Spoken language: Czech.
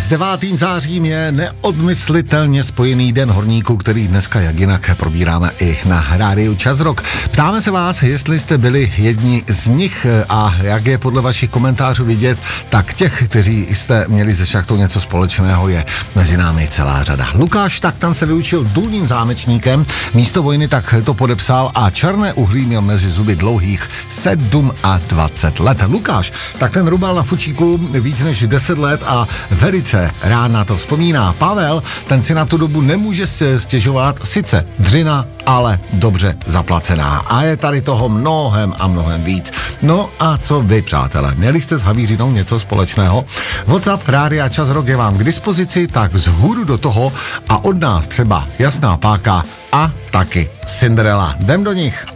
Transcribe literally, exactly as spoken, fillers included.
S devátým zářím je neodmyslitelně spojený den horníků, který dneska jak jinak probíráme i na rádiu Čas Rock. Ptáme se vás, jestli jste byli jedni z nich a jak je podle vašich komentářů vidět, tak těch, kteří jste měli se šachtou něco společného, je mezi námi celá řada. Lukáš tak tam se vyučil důlním zámečníkem, místo vojny tak to podepsal a černé uhlí měl mezi zuby dlouhých dvacet sedm let. Lukáš tak ten rubal na fučíku víc než deset let a velice rád na to vzpomíná. Pavel, ten si na tu dobu nemůže stěžovat, sice dřina, ale dobře zaplacená. A je tady toho mnohem a mnohem víc. No a co vy, přátelé? Měli jste s Havířinou něco společného? WhatsApp Rádia Čas Rock je vám k dispozici, tak vzhůru do toho a od nás třeba Jasná páka a taky Cinderella. Jdem do nich.